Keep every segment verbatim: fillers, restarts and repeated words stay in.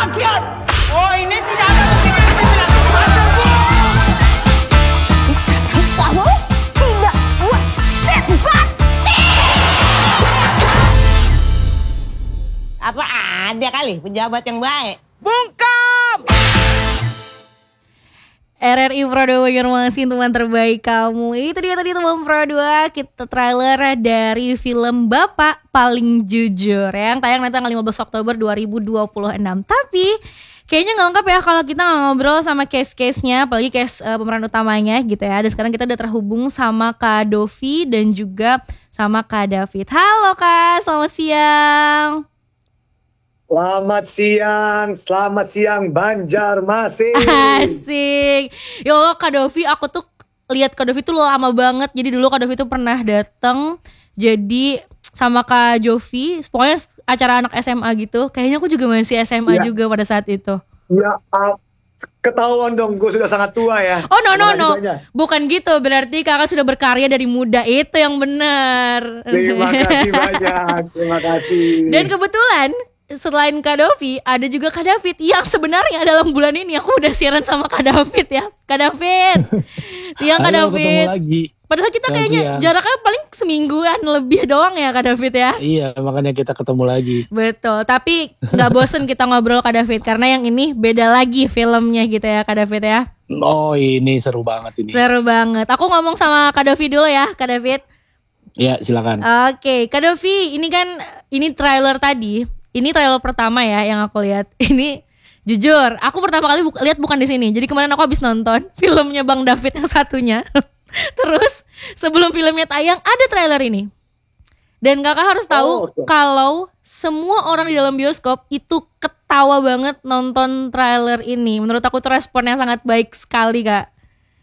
rakyat. Oh, ini tidak ada kepentingan pimpinan. Kamu tidak buat simpati. Apa ada kali pejabat yang baik? Bungkam. R R I Pro dua Banjarmasin, teman terbaik kamu. Itu dia tadi teman Pro dua, kita trailer dari film Bapak Paling Jujur yang tayang nanti tanggal lima belas Oktober dua ribu dua puluh enam. Tapi kayaknya gak lengkap ya kalau kita gak ngobrol sama case-case-nya, apalagi case uh, pemeran utamanya gitu ya. Dan sekarang kita udah terhubung sama Kak Dovi dan juga sama Kak David. Halo Kak, selamat siang. Selamat siang, selamat siang Banjarmasin. Asik. Ya Allah Kak Dovi, aku tuh lihat Kak Dovi tuh lama banget. Jadi dulu Kak Dovi tuh pernah datang jadi sama Kak Jovi, pokoknya acara anak S M A gitu. Kayaknya aku juga masih S M A ya. Juga pada saat itu. Ya, uh, ketahuan dong gue sudah sangat tua ya. Oh no no no, bukan gitu. Berarti kakak sudah berkarya dari muda, itu yang benar. Terima kasih banyak, terima kasih. Dan kebetulan selain Kak Dovi, ada juga Kak David yang sebenarnya dalam bulan ini aku udah siaran sama Kak David ya. Kak David, siang Kak Halo, David. ketemu lagi. Padahal kita Selamat kayaknya siang. jaraknya paling semingguan lebih doang ya Kak David ya. Iya, makanya kita ketemu lagi. Betul, tapi gak bosen kita ngobrol Kak David, karena yang ini beda lagi filmnya gitu ya Kak David ya. Oh, ini seru banget ini. Seru banget. Aku ngomong sama Kak Dovi dulu ya Kak David. Iya, silakan. Oke, Kak Dovi, ini kan ini trailer tadi. Ini trailer pertama ya yang aku lihat. Ini jujur, aku pertama kali bu- lihat bukan di sini. Jadi kemarin aku habis nonton filmnya Bang David yang satunya. Terus sebelum filmnya tayang ada trailer ini. Dan kakak harus tahu Oh, okay. kalau semua orang di dalam bioskop itu ketawa banget nonton trailer ini. Menurut aku tuh responnya sangat baik sekali Kak.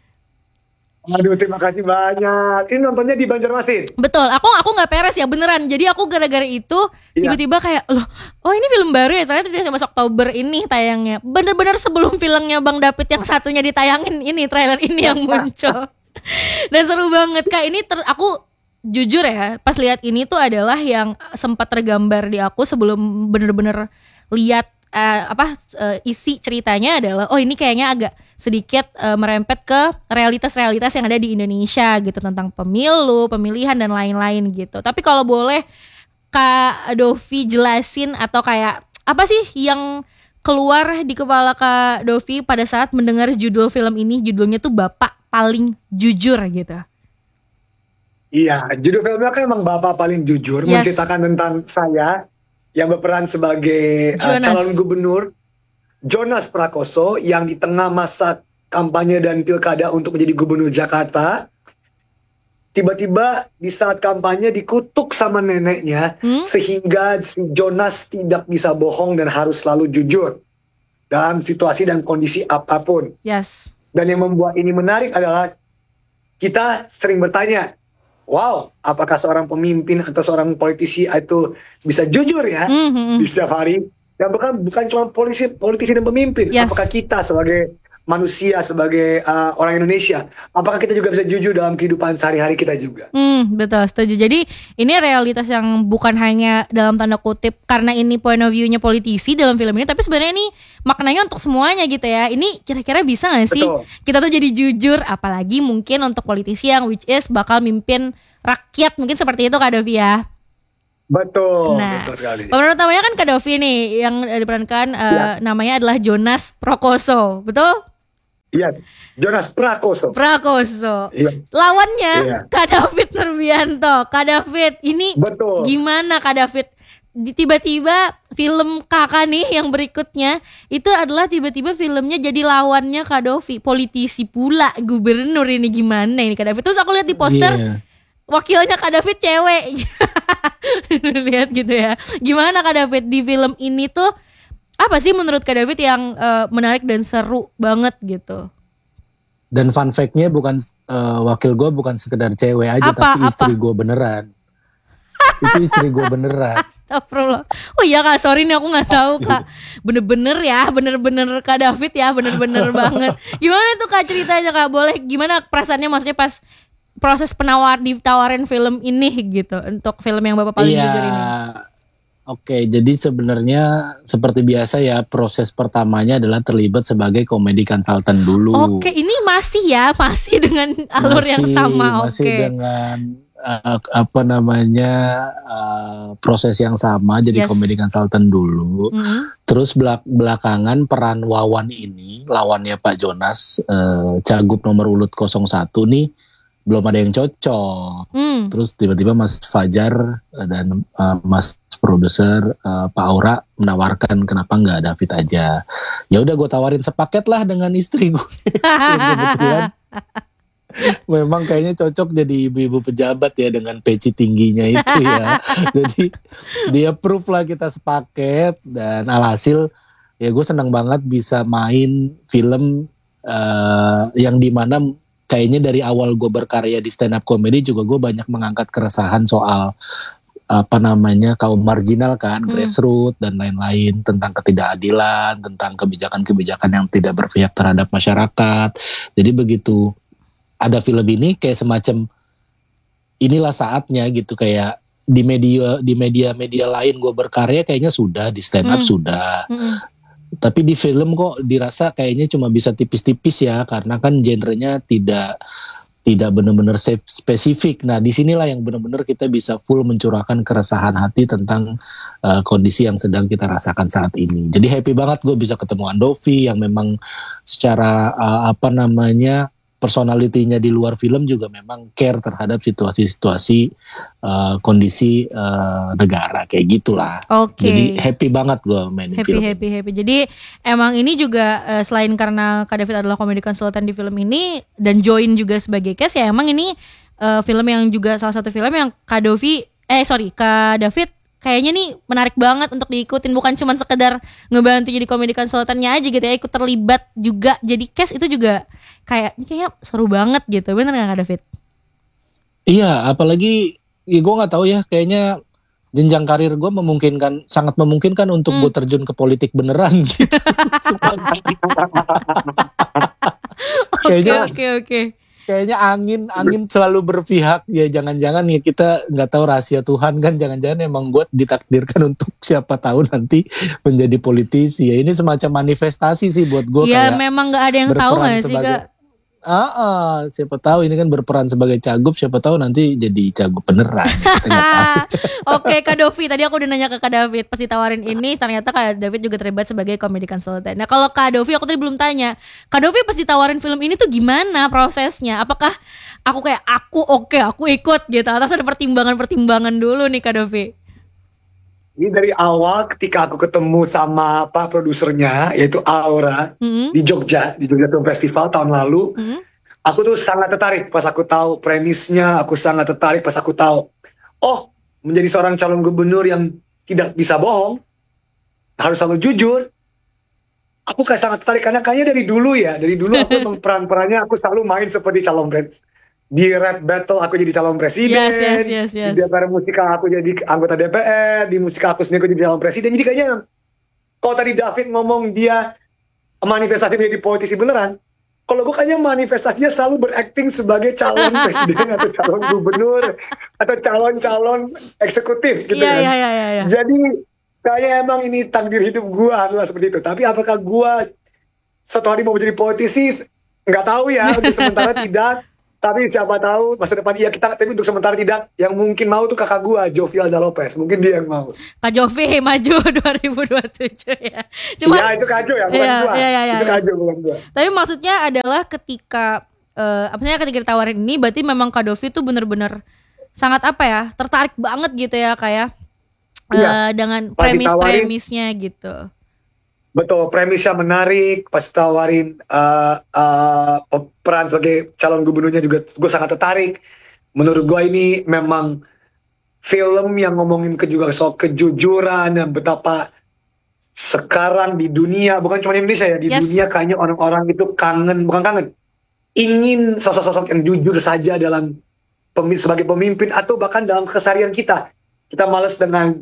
Aduh, terima kasih banyak. Ini nontonnya di Banjarmasin. Betul, aku aku nggak peres ya beneran. Jadi aku gara-gara itu Iya. tiba-tiba kayak loh, oh ini film baru ya. Ternyata di mas Oktober ini tayangnya. Bener-bener sebelum filmnya Bang David yang satunya ditayangin, ini trailer ini yang muncul. Dan seru banget Kak. Ini ter, aku jujur ya, pas lihat ini tuh adalah yang sempat tergambar di aku sebelum bener-bener lihat uh, apa uh, isi ceritanya adalah oh ini kayaknya agak sedikit uh, merempet ke realitas-realitas yang ada di Indonesia gitu, tentang pemilu, pemilihan dan lain-lain gitu. Tapi kalau boleh Kak Dovi jelasin atau kayak apa sih yang keluar di kepala Kak Dovi pada saat mendengar judul film ini? Judulnya tuh Bapak Paling Jujur gitu. Iya, judul filmnya kan emang Bapak Paling Jujur, Yes. menceritakan tentang saya yang berperan sebagai uh, Jonas. calon gubernur Jonas Prakoso yang di tengah masa kampanye dan pilkada untuk menjadi gubernur Jakarta, tiba-tiba di saat kampanye dikutuk sama neneknya, Hmm? sehingga si Jonas tidak bisa bohong dan harus selalu jujur dalam situasi dan kondisi apapun. Yes. Dan yang membuat ini menarik adalah kita sering bertanya, wow, apakah seorang pemimpin atau seorang politisi itu bisa jujur ya Mm-hmm. di setiap hari? Dan bukan bukan cuma politisi, politisi dan pemimpin. Yes. Apakah kita sebagai manusia, sebagai uh, orang Indonesia, apakah kita juga bisa jujur dalam kehidupan sehari-hari kita juga? Hmm, betul, setuju. Jadi ini realitas yang bukan hanya dalam tanda kutip karena ini point of view-nya politisi dalam film ini, tapi sebenarnya ini maknanya untuk semuanya gitu ya. Ini kira-kira bisa gak sih Betul. kita tuh jadi jujur, apalagi mungkin untuk politisi yang which is bakal mimpin rakyat, mungkin seperti itu Kak Dovi ya. Betul, Nah, betul sekali. pemeran utamanya kan Kak Dovi nih yang diperankan uh, Ya. namanya adalah Jonas Prakoso, betul? Iya, Jonas Prakoso. Prakoso. Iya. Lawannya Iya. Kak David Nurbianto. Kak David, ini Betul. gimana Kak David? Di- Tiba-tiba film kakak nih yang berikutnya itu adalah tiba-tiba filmnya jadi lawannya Kak Dovi, politisi pula, gubernur, ini gimana ini Kak David? Terus aku lihat di poster Iya. wakilnya Kak David cewek. Lihat gitu ya. Gimana Kak David di film ini tuh apa sih menurut Kak David yang eh, menarik dan seru banget gitu? Dan fun fact-nya bukan eh, wakil gue bukan sekedar cewek aja, Apa, tapi istri apa? gue beneran. Itu istri gue beneran. Astagfirullah. Oh iya Kak, sorry nih aku gak tahu Kak. Bener-bener ya, bener-bener Kak David ya, bener-bener banget. Gimana tuh Kak ceritanya Kak? Boleh, gimana perasaannya maksudnya pas proses penawar ditawarin film ini gitu, untuk film yang Bapak Paling Iya, Jujur ini? Oke, jadi sebenarnya seperti biasa ya, proses pertamanya adalah terlibat sebagai komedi konsultan dulu. Oke, ini masih ya, masih dengan alur yang Masih- sama. Masih Oke. dengan uh, apa namanya uh, proses yang sama, jadi Yes. komedi konsultan dulu. Mm-mm. Terus belak- belakangan peran Wawan ini, lawannya Pak Jonas, uh, Cagup nomor urut nol satu nih, belum ada yang cocok. Hmm. Terus tiba-tiba Mas Fajar uh, dan uh, Mas produser uh, Pak Aura menawarkan kenapa nggak David aja. Ya udah gue tawarin sepaket lah dengan istri gue. Yang kebetulan memang kayaknya cocok jadi ibu-ibu pejabat ya dengan peci tingginya itu ya. Jadi dia approve lah kita sepaket, dan alhasil ya gue senang banget bisa main film uh, yang dimana kayaknya dari awal gue berkarya di stand up comedy juga gue banyak mengangkat keresahan soal apa namanya kaum marginal kan, Hmm. grassroots dan lain-lain, tentang ketidakadilan, tentang kebijakan-kebijakan yang tidak berpihak terhadap masyarakat. Jadi begitu ada film ini kayak semacam inilah saatnya gitu, kayak di media di media-media lain gue berkarya kayaknya sudah, di stand up Hmm. sudah. Mm-mm. Tapi di film kok dirasa kayaknya cuma bisa tipis-tipis ya, karena kan genrenya tidak tidak benar-benar safe- spesifik. Nah, disinilah yang benar-benar kita bisa full mencurahkan keresahan hati tentang uh, kondisi yang sedang kita rasakan saat ini. Jadi happy banget gue bisa ketemu Andovi yang memang secara uh, apa namanya personalitinya di luar film juga memang care terhadap situasi-situasi uh, kondisi uh, negara kayak gitulah. Oke. Jadi happy banget gue main di Happy film. happy happy. Jadi emang ini juga eh, selain karena Kak David adalah komedi konsultan di film ini dan join juga sebagai cast, ya emang ini eh, film yang juga salah satu film yang Kak Dovi eh sorry Kak David kayaknya nih menarik banget untuk diikutin, bukan cuma sekedar ngebantu jadi komedi konsultannya aja gitu ya, ikut terlibat juga jadi cast itu juga kayak ini kayaknya seru banget gitu. Bener gak Kak David? Iya, apalagi ya gue nggak tahu ya, kayaknya jenjang karir gue memungkinkan, sangat memungkinkan untuk Hmm. gue terjun ke politik beneran gitu. Oke Kayaknya- oke oke. Kayaknya angin angin selalu berpihak ya, jangan-jangan ya kita nggak tahu rahasia Tuhan kan, jangan-jangan emang gue ditakdirkan untuk siapa tahu nanti menjadi politisi ya. Ini semacam manifestasi sih buat gue. Iya kayak memang nggak ada yang tahu berperan nggak sih sebagai- Kak? Ah, ah, siapa tahu ini kan berperan sebagai cagup, siapa tahu nanti jadi cagup beneran. Kita nggak tahu. Oke Kak Dovi, tadi aku udah nanya ke Kak David pas ditawarin ini, ternyata Kak David juga terlibat sebagai comedy consultant. Nah kalau Kak Dovi aku tadi belum tanya, Kak Dovi pas ditawarin film ini tuh gimana prosesnya? Apakah aku kayak aku oke aku ikut gitu, atau ada pertimbangan-pertimbangan dulu nih Kak Dovi? Ini dari awal ketika aku ketemu sama pak produsernya yaitu Aura Hmm, di Jogja, di Jogja Film Festival tahun lalu, hmm, aku tuh sangat tertarik pas aku tahu premisnya, aku sangat tertarik pas aku tahu, oh menjadi seorang calon gubernur yang tidak bisa bohong, harus selalu jujur. Aku kayak sangat tertarik karena kayaknya dari dulu ya, dari dulu aku memang peran-perannya aku selalu main seperti calon pres. Di rap battle aku jadi calon presiden, Yes, yes, yes, yes. di D P R musikal aku jadi anggota D P R, di musikal aku sendiri aku jadi calon presiden. Jadi kayaknya kalau tadi David ngomong dia manifestasi menjadi politisi beneran, kalau gue kayaknya manifestasinya selalu berakting sebagai calon presiden atau calon gubernur atau calon-calon eksekutif gitu Iya kan. iya iya iya. iya. Jadi kayak emang ini takdir hidup gue adalah seperti itu. Tapi apakah gue suatu hari mau menjadi politisi? Nggak tahu ya. Untuk sementara tidak. Tapi siapa tahu masa depan iya kita. Tapi untuk sementara tidak. Yang mungkin mau tuh kakak gue, Jovi Alda Lopez. Mungkin dia yang mau. Kak Jovi maju dua ribu dua puluh tujuh ya. Cuma Iya itu Kajo ya, bukan Iya, gue. iya, iya, itu iya. Kajo bukan gue. tapi maksudnya adalah ketika eh apa namanya ketika ditawarin ini berarti memang Kak Dovi tuh bener-bener sangat apa ya tertarik banget gitu ya kayak Iya. eh dengan Pas ditawarin- premis-premisnya gitu. Betul, premisnya menarik. Pas tawarin uh, uh, peran sebagai calon gubernurnya juga gue sangat tertarik. Menurut gue ini memang film yang ngomongin ke juga soal kejujuran dan betapa sekarang di dunia, bukan cuma di Indonesia ya, di Yes. dunia kayaknya orang-orang itu kangen, bukan kangen, ingin sosok-sosok yang jujur saja dalam pemi- sebagai pemimpin atau bahkan dalam keseharian kita. Kita males dengan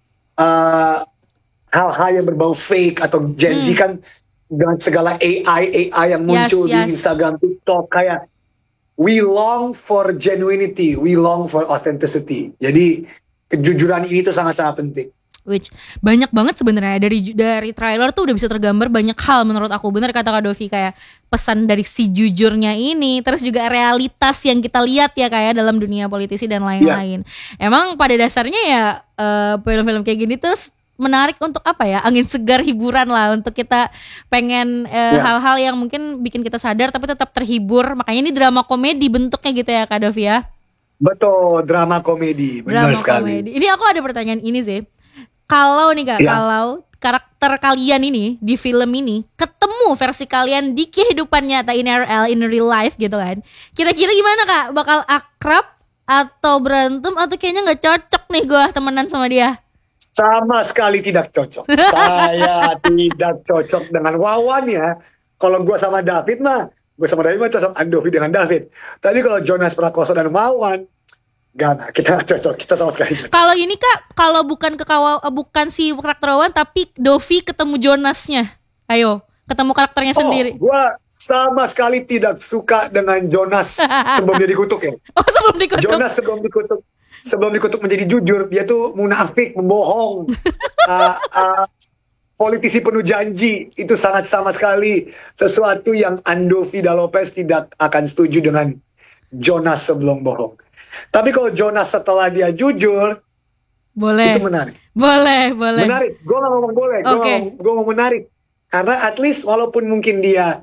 uh, hal-hal yang berbau fake atau Gen Z Hmm. kan dengan segala A I A I yang Yes, muncul yes. di Instagram, TikTok, kayak we long for genuinity, we long for authenticity. Jadi kejujuran ini tuh sangat-sangat penting. which banyak banget sebenarnya dari dari trailer tuh udah bisa tergambar banyak hal menurut aku. Bener kata Kak Dovi, kayak pesan dari si jujurnya ini, terus juga realitas yang kita lihat ya kayak dalam dunia politisi dan lain-lain. Yeah. Emang pada dasarnya ya uh, film-film kayak gini tuh menarik untuk apa ya, angin segar hiburan lah untuk kita pengen uh, yeah. hal-hal yang mungkin bikin kita sadar tapi tetap terhibur. Makanya ini drama komedi bentuknya gitu ya Kak Dovi ya. Betul, drama komedi, benar drama sekali. Komedi. Ini aku ada pertanyaan ini sih. Kalau nih Kak, ya. kalau karakter kalian ini di film ini ketemu versi kalian di kehidupan nyata in R L, in real life gitu kan. Kira-kira gimana Kak? Bakal akrab atau berantem atau kayaknya nggak cocok nih gue temenan sama dia? Sama sekali tidak cocok. Saya tidak cocok dengan Wawan ya. Kalau gue sama David mah, gue sama David mah cocok Andovi dengan David. Tapi kalau Jonas Prakoso dan Wawan, gak, kita cocok, kita sama sekali. Kalau ini Kak, kalau bukan ke kawa, bukan si karakter Wawan, tapi Dovi ketemu Jonasnya, ayo, ketemu karakternya oh, sendiri. Gue sama sekali tidak suka dengan Jonas sebelum dia dikutuk ya. Oh sebelum dikutuk. Jonas sebelum dikutuk, sebelum dikutuk menjadi jujur, dia tuh munafik, membohong. uh, uh, Politisi penuh janji, itu sangat sama sekali sesuatu yang Andovi da Lopez tidak akan setuju dengan Jonas sebelum bohong. Tapi kalau Jonas setelah dia jujur, boleh. Itu menarik. Boleh, boleh. Menarik. Gue gak ngomong boleh, gue okay. ngomong, gue ngomong menarik. Karena at least walaupun mungkin dia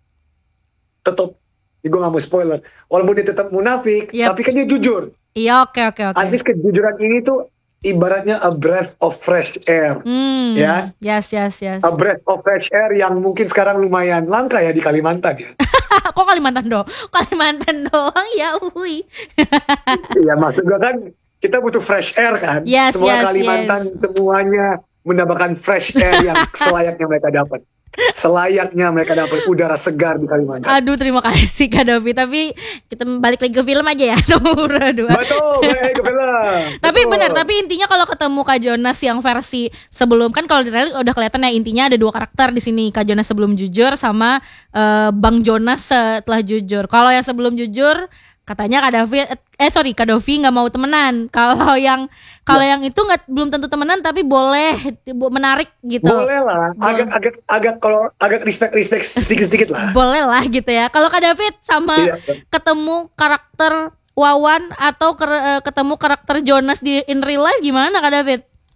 tetap, gue gak mau spoiler, walaupun dia tetap munafik, yep. tapi kan dia jujur. Iya, oke, okay, oke, okay, oke. Okay. At least kejujuran ini tuh ibaratnya a breath of fresh air, hmm, ya. Yes, yes, yes. A breath of fresh air yang mungkin sekarang lumayan langka ya di Kalimantan ya. Kok Kalimantan doang? Kalimantan doang ya, uhui. Iya maksud gue kan kita butuh fresh air kan. Yes, Semua yes, Kalimantan yes. semuanya mendapatkan fresh air yang selayaknya mereka dapat. Selayaknya mereka dapat udara segar di Kalimantan. Aduh terima kasih Kak Dovi. Tapi kita balik lagi ke film aja ya. Nomor dua. Betul, balik ke film. Tapi benar, tapi intinya kalau ketemu Kak Jonas yang versi sebelum, kan kalau di trailer udah kelihatan ya intinya ada dua karakter di sini, Kak Jonas sebelum jujur sama uh, Bang Jonas setelah jujur. Kalau yang sebelum jujur katanya Kak David, eh sorry Kak Dovi nggak mau temenan. Kalau yang kalau ya. yang itu nggak belum tentu temenan tapi boleh menarik gitu. Boleh lah, agak Bo- agak agak kalau agak respect respect sedikit sedikit lah. Boleh lah gitu ya. Kalau Kak David sama ya. ketemu karakter Wawan atau ke, ketemu karakter Jonas di in real life gimana Kak David?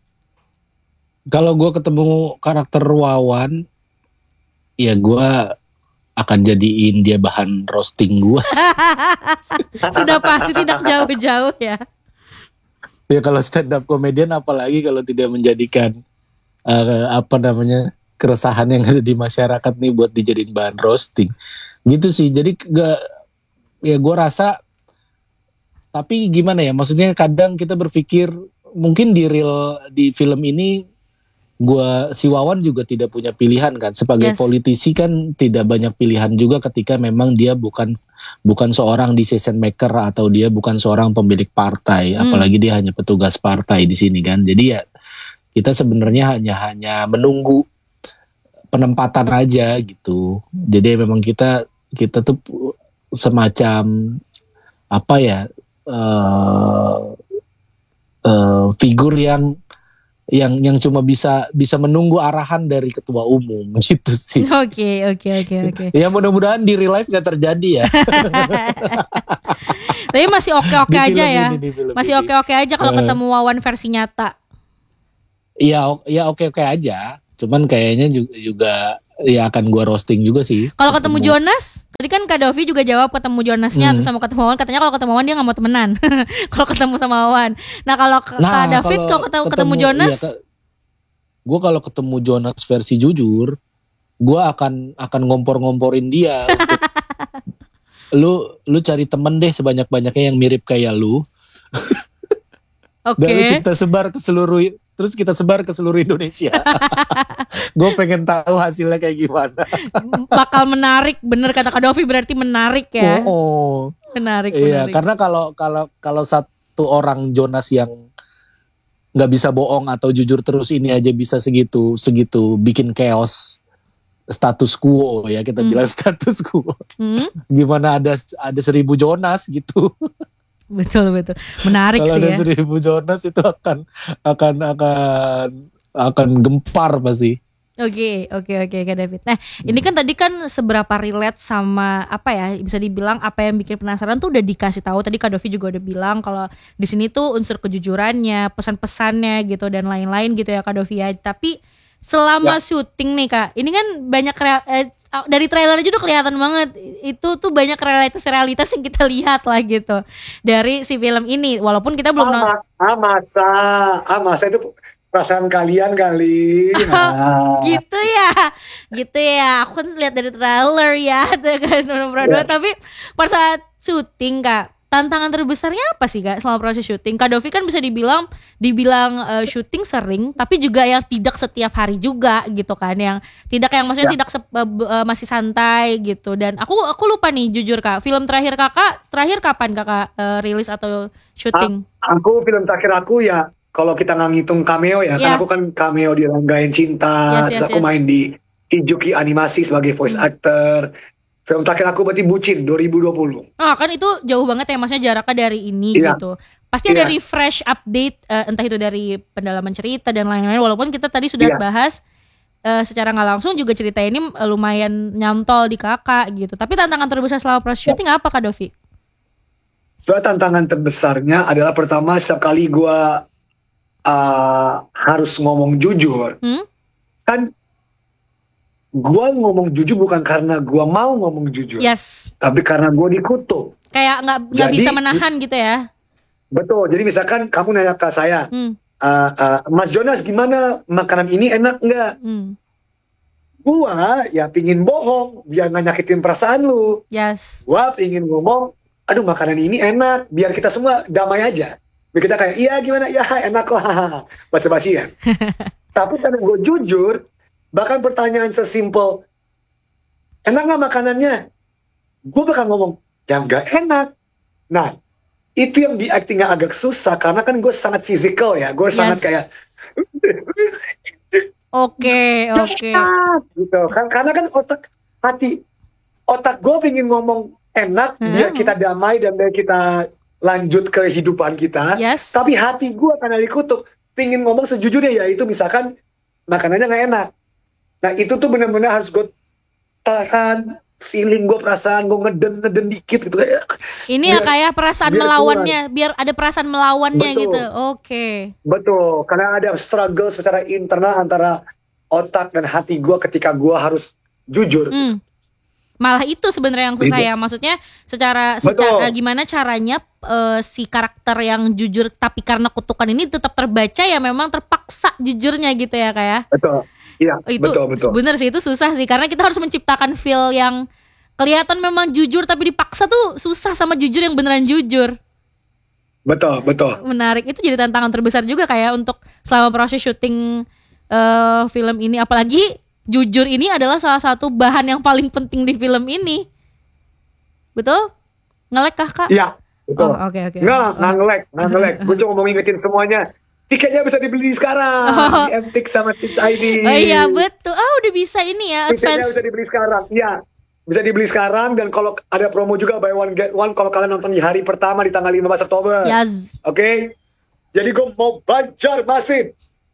Kalau gue ketemu karakter Wawan, ya gue akan jadiin dia bahan roasting gue. Sudah pasti tidak jauh-jauh ya. Ya kalau stand up komedian apalagi kalau tidak menjadikan uh, apa namanya keresahan yang ada di masyarakat nih buat dijadiin bahan roasting. Gitu sih. Jadi gak, ya gue rasa, tapi gimana ya, maksudnya kadang kita berpikir mungkin di real di film ini gua si Wawan juga tidak punya pilihan kan sebagai yes. politisi kan tidak banyak pilihan juga ketika memang dia bukan bukan seorang decision maker atau dia bukan seorang pemilik partai, hmm. apalagi dia hanya petugas partai di sini kan. Jadi ya kita sebenarnya hanya hanya menunggu penempatan aja gitu. Jadi memang kita kita tuh semacam apa ya uh, uh, figur yang yang yang cuma bisa bisa menunggu arahan dari ketua umum gitu sih. Oke oke oke oke. Ya mudah-mudahan di real life gak terjadi ya. Tapi masih oke-oke aja ya. Ini, masih oke-oke aja kalau uh, ketemu Wawan versi nyata. Iya ya oke-oke aja. Cuman kayaknya juga, juga ya akan gua roasting juga sih. Kalau ketemu Jonas, tadi kan Kak Dovi juga jawab ketemu Jonasnya hmm. atau sama ketemu Wawan, katanya kalau ketemu Wawan dia nggak mau temenan. Kalau ketemu sama Wawan. Nah kalau nah, Kak David kalau ketemu, ketemu Jonas, iya, gue kalau ketemu Jonas versi jujur, gue akan akan ngompor-ngomporin dia. Untuk, lu lu cari temen deh sebanyak-banyaknya yang mirip kayak lu. Oke. Okay. Dan kita sebar ke seluruh Terus kita sebar ke seluruh Indonesia. Gue pengen tahu hasilnya kayak gimana. Bakal menarik, bener kata Kak Dovi, berarti menarik ya. Oh, oh. Menarik, iya, menarik. Karena kalau kalau kalau satu orang Jonas yang nggak bisa bohong atau jujur terus ini aja bisa segitu segitu bikin chaos status quo ya kita hmm. bilang status quo. Hmm? Gimana ada ada seribu Jonas gitu. Betul betul. Menarik Kalau sih ada ya. seribu Jonas itu akan akan akan akan gempar pasti. Oke, oke, oke, Kak David. Nah, ini kan tadi kan seberapa relate sama apa ya? Bisa dibilang apa yang bikin penasaran tuh udah dikasih tahu. Tadi Kak Dovi juga udah bilang kalau di sini tuh unsur kejujurannya, pesan-pesannya gitu dan lain-lain gitu ya Kak Dovi ya. Tapi selama Ya. syuting nih Kak, ini kan banyak rea- eh, dari trailer aja udah kelihatan banget itu tuh banyak realitas-realitas yang kita lihat lah gitu dari si film ini. Walaupun kita belum nonton. Ah, ah, masa, ah, masa itu perasaan kalian kali. Nah. Gitu ya, gitu ya. Aku kan lihat dari trailer ya, tuh guys, Ya. tapi pada saat syuting Kak, tantangan terbesarnya apa sih Kak selama proses syuting? Kak Dovi kan bisa dibilang, dibilang eh, syuting sering, tapi juga yang tidak setiap hari juga gitu kan, yang tidak yang maksudnya Ya. tidak sep- eh, b- eh, masih santai gitu. Dan aku aku lupa nih jujur Kak, film terakhir Kakak terakhir kapan Kakak eh, rilis atau syuting? Aku film terakhir aku ya, kalau kita nggak ngitung cameo ya, Ya. kan aku kan cameo di Ranggain Cinta, Yes, terus yes, aku yes. main di Ijuki Animasi sebagai voice Hmm. actor. Film terakhir aku berarti Bucin dua ribu dua puluh. Ah kan itu jauh banget ya, maksudnya jaraknya dari ini Iya. gitu. Pasti ada Iya. refresh update eh, entah itu dari pendalaman cerita dan lain-lain. Walaupun kita tadi sudah Iya. bahas eh, secara nggak langsung juga cerita ini eh, lumayan nyantol di Kakak gitu. Tapi tantangan terbesar selama proses syuting apa Kak Dovi? Sebenarnya tantangan terbesarnya adalah pertama setiap kali gue uh, harus ngomong jujur, Hmm? kan gue ngomong jujur bukan karena gue mau ngomong jujur, Yes. tapi karena gue dikutuk. Kayak nggak nggak Jadi- bisa menahan gitu ya. Betul. Jadi misalkan kamu nanya ke saya, Hmm. "Uh, uh, Mas Jonas gimana makanan ini enak nggak?" Hmm. Gua ya pingin bohong biar nggak nyakitin perasaan lu. Yes. Gua pingin ngomong, aduh makanan ini enak, biar kita semua damai aja. Biar kita kayak, iya gimana, ya enak kok, hahaha. Basa-basi ya. Tapi karena gue jujur, bahkan pertanyaan sesimpel, enak nggak makanannya? Gue bakal ngomong, ya nggak enak. Nah, itu yang di actingnya agak susah, karena kan gue sangat fisikal ya. Gue sangat Yes. kayak, Oke, oke. enak gitu kan, karena kan otak hati otak gue pengen ngomong enak Hmm. biar kita damai dan biar kita lanjut ke kehidupan kita, Yes. tapi hati gue karena dikutuk pengen ngomong sejujurnya, yaitu misalkan makanannya nggak enak. Nah itu tuh benar-benar harus gue tahan feeling gue, perasaan gue ngeden ngeden dikit gitu. Ini ya biar- kayak perasaan biar melawannya, biar ada perasaan melawannya Betul. gitu. Oke. Betul, karena ada struggle secara internal antara otak dan hati gue ketika gue harus jujur. Hmm. Malah itu sebenarnya yang susah Itu. ya. Maksudnya secara, Betul. secara gimana caranya eh, si karakter yang jujur tapi karena kutukan ini tetap terbaca ya, memang terpaksa jujurnya gitu ya kayak. Betul. Iya, Itu betul betul. bener sih, itu susah sih karena kita harus menciptakan feel yang kelihatan memang jujur tapi dipaksa tuh susah sama jujur yang beneran jujur. Betul, betul. Menarik, itu jadi tantangan terbesar juga kayak untuk selama proses syuting eh, film ini, apalagi jujur ini adalah salah satu bahan yang paling penting di film ini. Betul? Ngelek kah Kak? Iya, betul. Oh, oke oke. Nggak, Oh. nggak ngelek, nggak ngelek. Gue cuma mau ngingetin semuanya. Tiketnya bisa dibeli sekarang Oh. di M T X sama Tix I D. Oh iya betul. Ah udah bisa ini ya Tiketnya advance. bisa dibeli sekarang. Iya, bisa dibeli sekarang, dan kalau ada promo juga buy one get one kalau kalian nonton di hari pertama di tanggal lima belas Oktober. Yes. Oke. Jadi gue mau Banjarmasin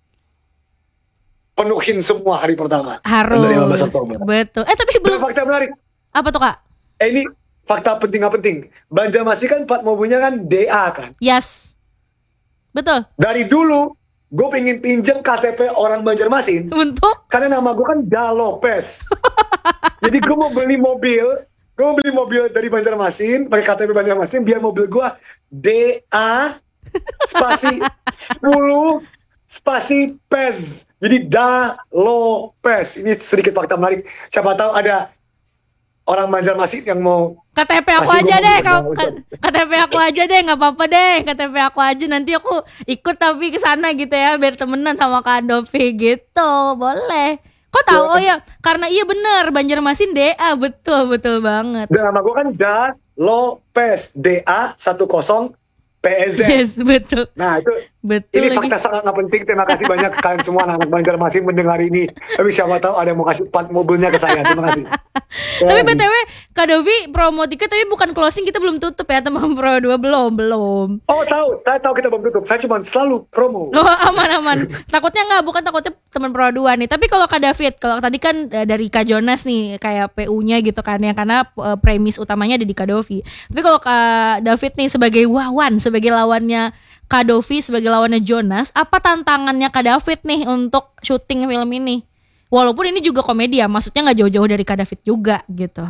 penuhin semua hari pertama. Harus. Tanggal lima belas Oktober. Betul. Eh tapi Dan belum, fakta menarik. apa tuh Kak? Eh, ini fakta penting nggak penting. Banjarmasin kan plat mobilnya kan D A kan. Yes. Betul. Dari dulu gue pengen pinjem K T P orang Banjarmasin Untuk karena nama gue kan Da Lopez. Jadi gue mau beli mobil, gue mau beli mobil dari Banjarmasin pakai K T P Banjarmasin biar mobil gue D A spasi sepuluh spasi Pez. Jadi Da Lopez. Ini sedikit fakta menarik. Siapa tahu ada orang Banjarmasin yang mau. K T P aku Pasti aja gua deh, mau Kak- ketemu. K- K T P aku aja deh, nggak apa-apa deh, K T P aku aja nanti aku ikut tapi ke sana gitu ya, biar temenan sama Kak Dovi gitu, boleh. Kok tahu? Oh ya, karena iya bener Banjarmasin D A, betul betul banget. Dan nama gue kan Da Lopez. D A sepuluh P E Z. Yes betul Nah itu. betul Ini lagi. fakta sangat nggak penting. Terima kasih banyak kalian semua anak-anak Banjarmasin mendengar ini. Tapi siapa tahu ada yang mau kasih plat mobilnya ke saya. Terima kasih. Tapi B T W Kak Dovi promo tiket tapi bukan closing, kita belum tutup ya teman Pro dua, belum, belum. Oh tahu, saya tahu kita belum tutup. Saya cuma selalu promo. Oh aman-aman. Takutnya nggak, bukan takutnya teman Pro dua nih. Tapi kalau Kak David, kalau tadi kan eh, dari Kak Jonas nih kayak P U-nya gitu kan ya, karena eh, premis utamanya ada di Kak Dovi. Tapi kalau Kak David nih sebagai Wawan, sebagai lawannya Kak Dovi, sebagai lawannya Jonas, apa tantangannya Kak David nih untuk syuting film ini? Walaupun ini juga komedi ya, maksudnya nggak jauh-jauh dari Kak David juga gitu.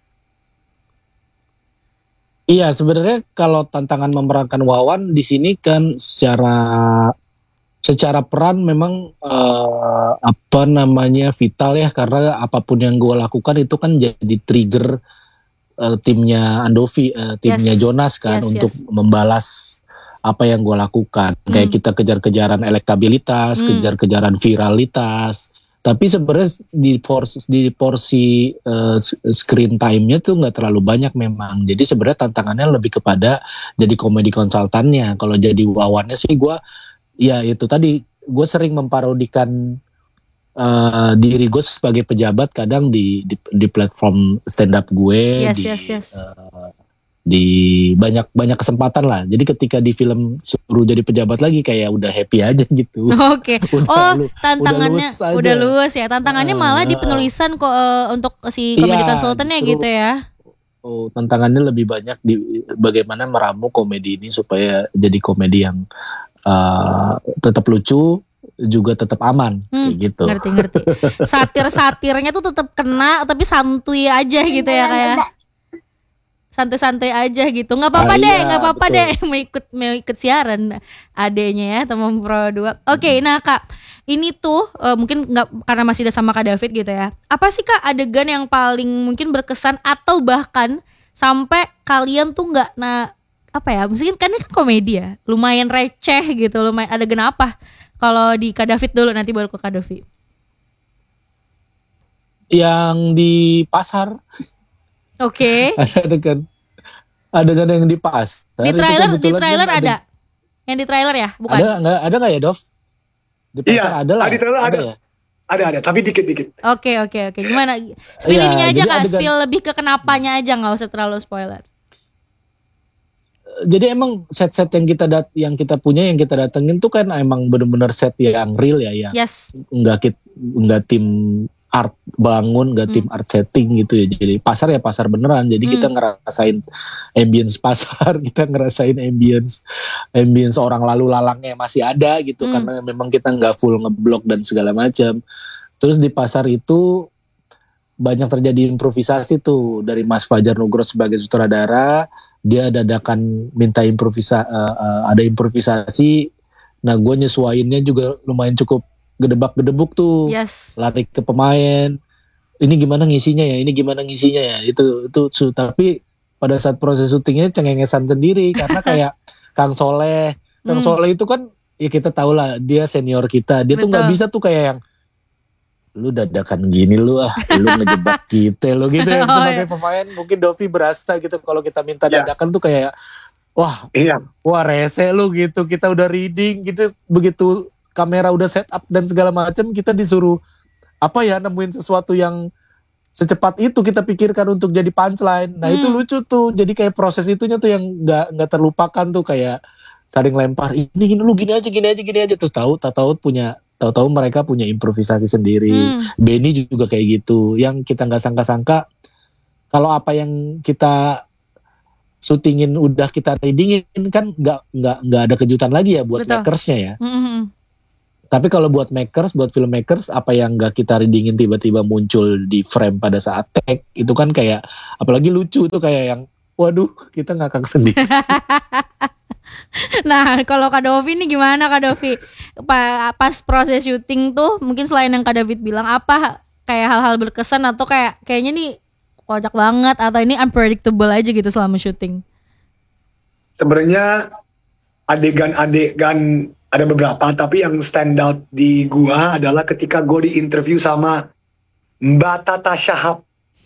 Iya, sebenarnya kalau tantangan memerankan Wawan di sini kan secara secara peran memang eh, apa namanya vital ya, karena apapun yang gue lakukan itu kan jadi trigger eh, timnya Andovi, eh, timnya Yes. Jonas kan Yes, untuk yes. membalas apa yang gue lakukan. Kayak Hmm. kita kejar-kejaran elektabilitas, Hmm. kejar-kejaran viralitas. Tapi sebenarnya di porsi di porsi eh, s- screen time-nya tuh nggak terlalu banyak memang. Jadi sebenarnya tantangannya lebih kepada jadi komedi konsultannya. Kalau jadi Wawannya sih gue, ya itu tadi gue sering memparodikan eh, diri gue sebagai pejabat kadang di di, di platform stand up gue, Yes, di yes, yes. eh, di banyak banyak kesempatan lah. Jadi ketika di film suruh jadi pejabat lagi kayak udah happy aja gitu. Oke. Udah Oh, lu- tantangannya udah luwes aja. udah luwes ya. Tantangannya Ah, malah di ah. penulisan kok eh, untuk si Iya, komedi konsultannya justru- gitu ya. Oh, tantangannya lebih banyak di bagaimana meramu komedi ini supaya jadi komedi yang eh, tetap lucu juga tetap aman Hmm, kayak gitu. Ngerti ngerti. Satir-satirnya tuh tetap kena tapi santuy aja gitu ya kayak. Santai-santai aja gitu. Nggak apa-apa Ah, deh, iya, nggak apa-apa betul. deh mau ikut mau ikut siaran adenya ya teman Pro dua. Oke, nah Kak, ini tuh eh, mungkin nggak karena masih ada sama Kak David gitu ya. Apa sih Kak adegan yang paling mungkin berkesan atau bahkan sampai kalian tuh nggak nah apa ya? Mungkin kan ini kan komedi ya. Lumayan receh gitu, lumayan adegan apa? Kalau di Kak David dulu nanti baru ke Kak Dovi. Yang di pasar Oke. ada adegan adegan yang di pasar. Di itu trailer di kebetulan trailer kan ada. Yang di trailer ya, bukan? Ada nggak ada nggak ya Dov? Di pasar Iya, ada lah. di trailer ada. ya. Ada ada, tapi dikit-dikit. Oke oke oke. Gimana? Spill Iya, ininya aja jadi Kak, adegan- spill lebih ke kenapanya aja, nggak usah terlalu spoiler. Jadi emang set-set yang kita dat yang kita punya yang kita datengin tuh kan emang bener-bener set yang real ya, ya. Yes. Nggak kit nggak tim art bangun, nggak Hmm. tim art setting gitu ya. Jadi pasar ya pasar beneran. Jadi kita Hmm. ngerasain ambience pasar, kita ngerasain ambience ambience orang lalu lalangnya masih ada gitu, Hmm. karena memang kita nggak full ngeblok dan segala macam. Terus di pasar itu banyak terjadi improvisasi tuh dari Mas Fajar Nugro sebagai sutradara. Dia dadakan minta improvisa eh, eh, ada improvisasi. Nah gue nyesuainnya juga lumayan cukup gedebak-gedebuk tuh, Yes. lari ke pemain, ini gimana ngisinya ya, ini gimana ngisinya ya, itu itu su- tapi pada saat proses syutingnya cengengesan sendiri karena kayak Kang Soleh, Kang Hmm. Soleh itu kan ya kita tahu lah dia senior kita, dia tuh nggak Betul. bisa tuh kayak yang lu dadakan gini lu ah, lu ngejebak kita lu gitu ya. Oh, Sebagai iya. pemain mungkin Dovi berasa gitu kalau kita minta Iya. dadakan tuh kayak wah Iya. wah rese lu gitu, kita udah reading gitu, begitu kamera udah set up dan segala macam kita disuruh apa ya nemuin sesuatu yang secepat itu kita pikirkan untuk jadi punchline. Nah itu Hmm. lucu tuh, jadi kayak proses itunya tuh yang nggak nggak terlupakan tuh, kayak saling lempar ini gini lu gini aja gini aja gini aja terus tahu tak tahu punya tahu-tahu mereka punya improvisasi sendiri. Hmm. Benny juga kayak gitu, yang kita nggak sangka-sangka kalau apa yang kita syutingin udah kita readingin kan nggak nggak nggak ada kejutan lagi ya buat Betul. makersnya ya. Hmm. Tapi kalau buat makers, buat filmmakers, apa yang nggak kita readingin tiba-tiba muncul di frame pada saat take itu kan kayak apalagi lucu tuh kayak yang waduh kita ngakak sendiri. Nah, kalau Kak Dovi nih gimana Kak Dovi? Pa- Pas proses syuting tuh mungkin selain yang Kak David bilang apa kayak hal-hal berkesan atau kayak kayaknya nih kocak banget atau ini unpredictable aja gitu selama syuting? Sebenarnya adegan-adegan ada beberapa, tapi yang stand out di gua adalah ketika gua di interview sama Mbak Tata Shahab.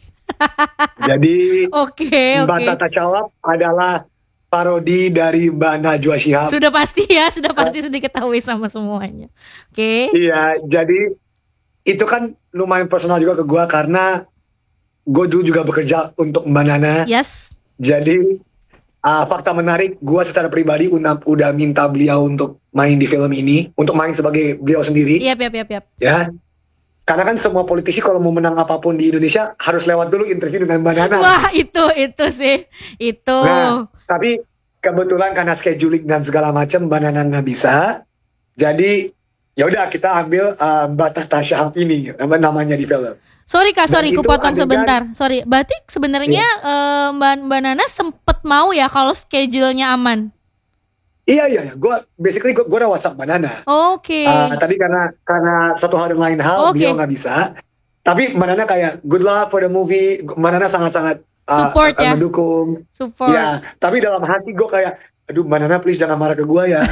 Jadi Oke, Mbak oke. Tata Shahab adalah parodi dari Mbak Najwa Shihab. Sudah pasti ya, sudah pasti sudah diketahui sama semuanya. Oke. Iya, jadi itu kan lumayan personal juga ke gua karena gue dulu juga bekerja untuk Mbak Nana. Yes. Jadi uh, fakta menarik, gue secara pribadi udah, udah minta beliau untuk main di film ini, untuk main sebagai beliau sendiri. Iya, yap, yap, yap. Ya, karena kan semua politisi kalau mau menang apapun di Indonesia harus lewat dulu interview dengan Mbak Nana. Wah, itu itu sih, itu. Nah, tapi kebetulan karena scheduling dan segala macam Mbak Nana nggak bisa, jadi ya udah kita ambil uh, Mbak Tasya ini namanya di film. Sorry Kak, sorry, Dan ku potong itu adegan- sebentar. Sorry, berarti sebenarnya eh, Mbak Mbak Nana sempet mau ya kalau schedule-nya aman. Iya iya, iya. gue basically gue udah WhatsApp Mbak Nana. Oke. Uh, tapi karena karena satu hal dan lain hal Oke. beliau nggak bisa. Tapi Mbak Nana kayak good luck for the movie. Mbak Nana sangat-sangat uh, Support uh, ya. mendukung. Support. Ya, tapi dalam hati gue kayak, aduh Mbak Nana please jangan marah ke gue ya.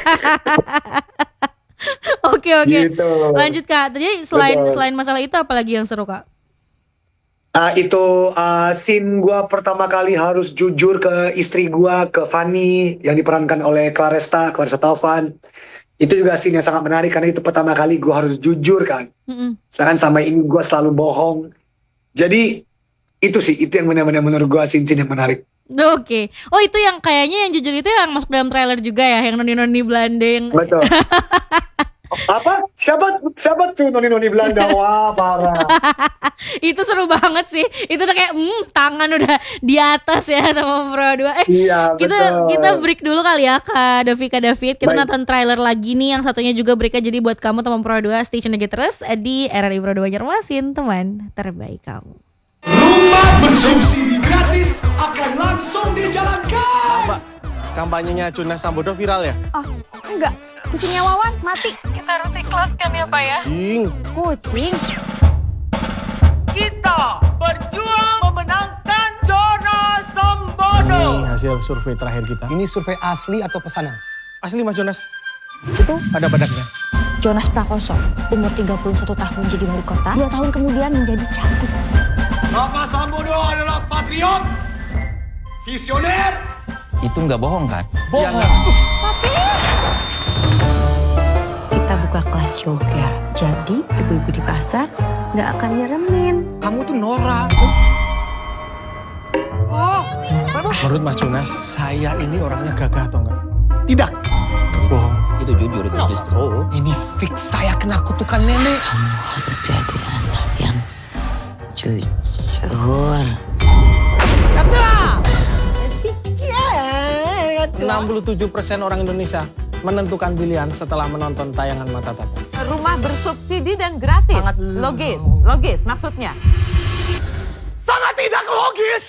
Oke, oke. Gitu. Lanjut Kak. Jadi selain Betul. selain masalah itu apalagi yang seru Kak? Uh, itu uh, scene gue pertama kali harus jujur ke istri gue, ke Fanny yang diperankan oleh Claresta, Claresta Taufan. Itu juga scene yang sangat menarik karena itu pertama kali gue harus jujur kan. Mm-mm. Sedangkan sama ini gue selalu bohong. Jadi itu sih, itu yang benar-benar menurut gue scene-scene yang menarik. Oke. Oh, itu yang kayaknya yang jujur itu yang masuk dalam trailer juga ya, yang noni-noni Belanda yang Betul. Apa? Siapa, siapa tuh noni-noni Belanda? Wah parah. itu seru banget sih. Itu udah kayak hmm, tangan udah di atas ya sama Pro dua. Eh, Iya kita betul. kita break dulu kali ya Kak Davi Kak David. Kita Baik. nonton trailer lagi nih yang satunya juga breaknya, jadi buat kamu teman Pro dua stay tune aja terus di R R I Pro dua Banjarmasin, teman terbaik kamu. Rumah bersubsidi gratis akan langsung dijalankan. Mbak, kampanyenya Jonas Sambodo viral ya? Oh, enggak. Kucingnya Wawan mati. Kita harus ikhlaskan ya Pak ya. Jing. Kucing. Kita berjuang memenangkan Jonas Sambodo. Ini hasil survei terakhir kita. Ini survei asli atau pesanan? Asli Mas Jonas. Itu Ada badaknya. Jonas Prakoso, umur tiga puluh satu tahun jadi wali kota. Dua tahun kemudian menjadi cagup. Bapak Sambodo adalah patriot, visioner. Itu nggak bohong kan? Bohong. Kita buka kelas yoga. Jadi ibu-ibu di pasar nggak akan nyeremin. Kamu tuh norak. Menurut Mas Jonas, saya ini orangnya gagah atau enggak? Tidak. Bohong. Itu jujur itu justru. Ini fix saya kena kutukan nenek. Harus jadi anak yang jujur. enam puluh tujuh persen orang Indonesia menentukan pilihan setelah menonton tayangan Mata Tata. Rumah bersubsidi dan gratis. Sangat logis, logis maksudnya. Sangat tidak logis.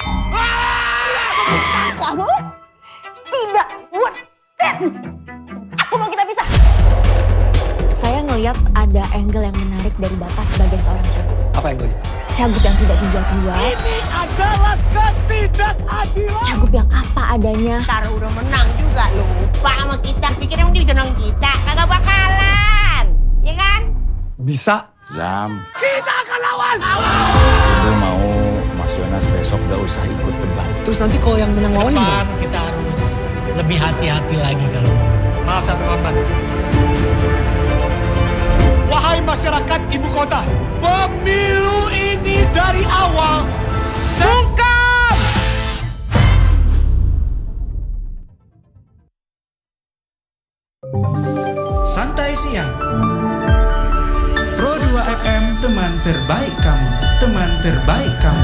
Kamu tidak worth it. Aku mau kita pisah. Saya ngelihat ada angle yang menarik dari Bapak sebagai seorang cagup. Apa yang gue? Cagup yang tidak tinggal-tinggal. Ini adalah ketidakadilan. Cagup yang apa adanya. Ntar udah menang juga lupa sama kita. Pikir emang dia bisa nang kita. Kagak bakalan. Ya kan? Bisa. Zam, Kita akan lawan. gue mau Mas Jonas besok gak usah ikut debat. Terus nanti kalau yang menang lawan gimana? Kita harus lebih hati-hati lagi kalau Maaf saya terlambat. Wahai masyarakat ibu kota, pemilu ini dari awal Bungkam! Santai Siang Pro dua F M, teman terbaik kamu. Teman terbaik kamu.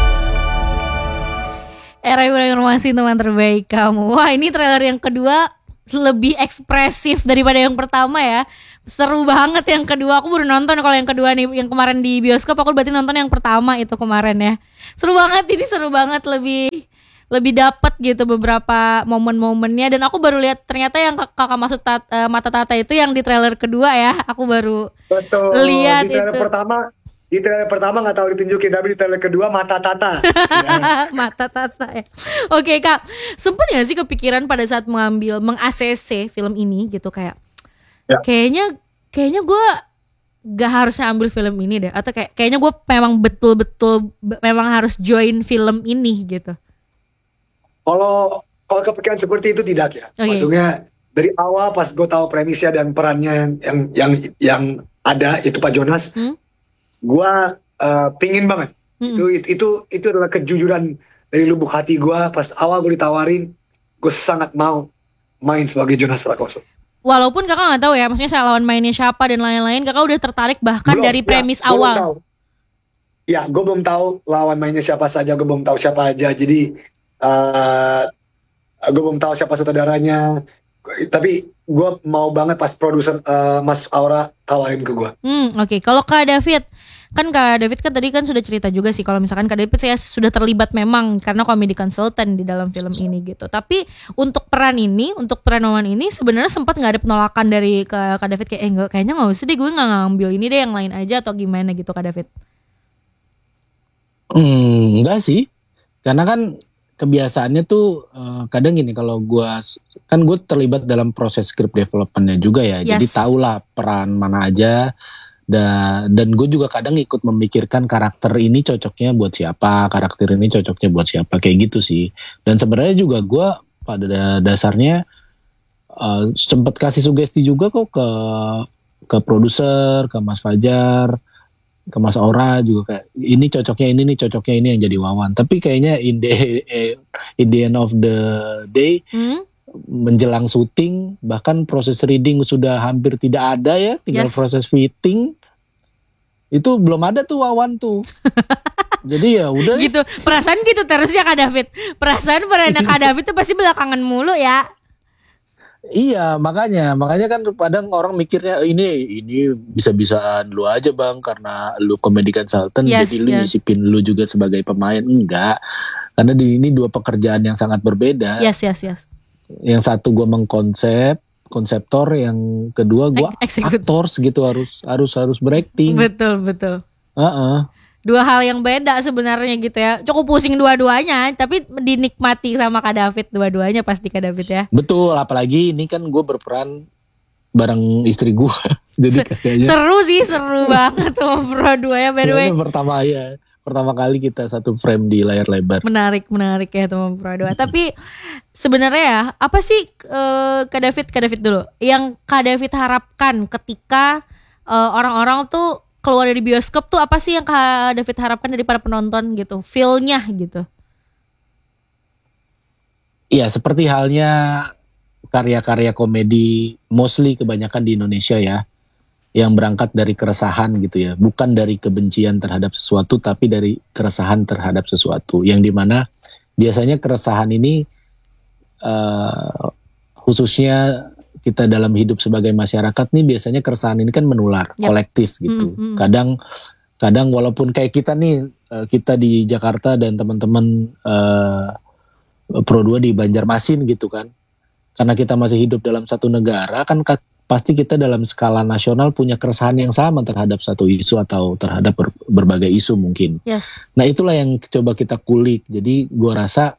Era informasi teman terbaik kamu. Wah, ini trailer yang kedua lebih ekspresif daripada yang pertama ya. Seru banget yang kedua. Aku baru nonton kalau yang kedua nih, yang kemarin di bioskop. Aku berarti nonton yang pertama itu kemarin ya. Seru banget, ini seru banget, lebih lebih dapat gitu beberapa momen-momennya. Dan aku baru lihat ternyata yang kakak maksud tat, uh, Mata Tata itu yang di trailer kedua ya. Aku baru Betul. lihat Di trailer itu. pertama, di trailer pertama nggak tahu ditunjukin, tapi di trailer kedua Mata Tata. Ya. Mata Tata ya. Oke Kak, sempet gak sih kepikiran pada saat mengambil meng-A C C film ini gitu kayak Ya. kayaknya kayaknya gue gak harusnya ambil film ini deh, atau kayak kayaknya gue memang betul-betul be- memang harus join film ini gitu. Kalau kalau kepikiran seperti itu tidak ya. Oke. Maksudnya dari awal pas gue tahu premisnya dan perannya yang yang yang, yang ada itu Pak Jonas, Hmm? gue uh, pingin banget Mm-mm. Itu, itu itu itu adalah kejujuran dari lubuk hati gue. Pas awal gue ditawarin, gue sangat mau main sebagai Jonas Prakoso. Walaupun kakak nggak tahu ya, maksudnya saya lawan mainnya siapa dan lain-lain, kakak udah tertarik bahkan Belum, dari ya, premis gua belum awal. tahu. Ya, gue belum tahu lawan mainnya siapa saja, gue belum tahu siapa aja. Jadi uh, gue belum tahu siapa sutradaranya. Tapi gue mau banget pas produser uh, Mas Aura tawarin ke gue. Hmm, oke. Okay. Kalau Kak David, kan Kak David kan tadi kan sudah cerita juga sih kalau misalkan Kak David saya sudah terlibat memang karena komedi konsultan di dalam film ini gitu. Tapi untuk peran ini, untuk peran Wawan ini sebenarnya sempat nggak ada penolakan dari Kak, Kak David kayak eh enggak, kayaknya nggak usah deh, gue nggak ngambil ini deh, yang lain aja atau gimana gitu Kak David? Hmm, enggak sih. Karena kan kebiasaannya tuh uh, kadang gini, kalau gue kan gue terlibat dalam proses script developmentnya juga ya, Yes. jadi tahulah peran mana aja, dan dan gue juga kadang ikut memikirkan karakter ini cocoknya buat siapa, karakter ini cocoknya buat siapa, kayak gitu sih. Dan sebenarnya juga gue pada dasarnya uh, sempat kasih sugesti juga kok ke ke produser, ke Mas Fajar, ke Mas Aura juga, kayak ini cocoknya ini nih cocoknya ini yang jadi Wawan. Tapi kayaknya in the in the end of the day, Hmm? menjelang syuting bahkan proses reading sudah hampir tidak ada ya, tinggal Yes. proses fitting itu belum ada tuh Wawan tuh. Jadi ya udah. Gitu, perasaan gitu terus ya Kak David. Perasaan perannya Kak David tuh pasti belakangan mulu ya. Iya, makanya makanya kan kadang orang mikirnya ini ini bisa-bisaan lu aja bang karena lu comedy consultant, Yes, jadi lu yes. nyisipin lu juga sebagai pemain. Enggak, karena di ini dua pekerjaan yang sangat berbeda. Yes, yes, yes. Yang satu gue mengkonsep konseptor, yang kedua gue Ek- execute. aktors gitu, harus harus harus berakting. Betul, betul. Heeh. Dua hal yang beda sebenarnya gitu ya. Cukup pusing dua-duanya, tapi dinikmati sama Kak David dua-duanya pasti Kak David ya. Betul, apalagi ini kan gue berperan bareng istri gue. Jadi kayaknya Seru sih, seru banget tuh Pro dua ya by the way. ini pertama ya, pertama kali kita satu frame di layar lebar. Menarik, menarik ya teman Pro dua. Tapi sebenarnya ya, apa sih eh, Kak David, Kak David dulu, yang Kak David harapkan ketika eh, orang-orang tuh keluar dari bioskop tuh, apa sih yang Kak David harapkan dari para penonton gitu, feel-nya gitu? Iya, seperti halnya karya-karya komedi mostly kebanyakan di Indonesia ya, yang berangkat dari keresahan gitu ya, bukan dari kebencian terhadap sesuatu, tapi dari keresahan terhadap sesuatu, yang dimana biasanya keresahan ini uh, khususnya kita dalam hidup sebagai masyarakat nih, biasanya keresahan ini kan menular, Yep. kolektif gitu. Hmm, hmm. Kadang kadang walaupun kayak kita nih, uh, kita di Jakarta dan teman-teman uh, Pro dua di Banjarmasin gitu kan, karena kita masih hidup dalam satu negara kan, ka- pasti kita dalam skala nasional punya keresahan yang sama terhadap satu isu atau terhadap ber- berbagai isu mungkin. Yes. Nah itulah yang coba kita kulik. Jadi gua rasa